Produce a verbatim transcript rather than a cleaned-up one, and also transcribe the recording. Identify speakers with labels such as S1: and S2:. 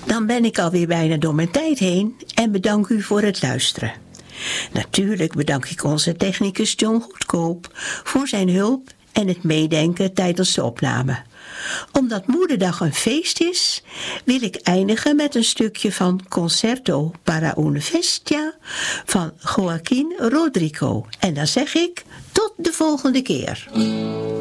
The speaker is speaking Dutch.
S1: Dan ben ik alweer bijna door mijn tijd heen en bedank u voor het luisteren. Natuurlijk bedank ik onze technicus John Goedkoop voor zijn hulp en het meedenken tijdens de opname. Omdat Moederdag een feest is, wil ik eindigen met een stukje van Concerto para una Festa van Joaquín Rodrigo. En dan zeg ik tot de volgende keer.